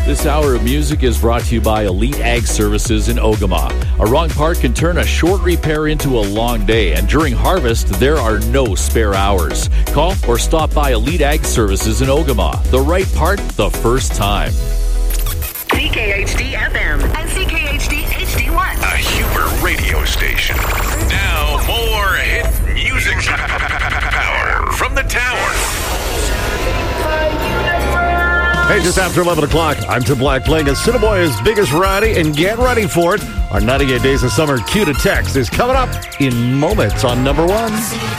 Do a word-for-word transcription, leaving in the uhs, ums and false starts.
This hour of music is brought to you by Elite Ag Services in Ogama. A wrong part can turn a short repair into a long day, and during harvest, there are no spare hours. Call or stop by Elite Ag Services in Ogama. The right part, the first time. C K H D F M and C K H D H D one. A Huber radio station. Now more hit music power from the tower. Hey, just after eleven o'clock, I'm Tim Black playing Assiniboia's biggest variety, and get ready for it. Our ninety-eight Days of Summer Cue to Text is coming up in moments on number one.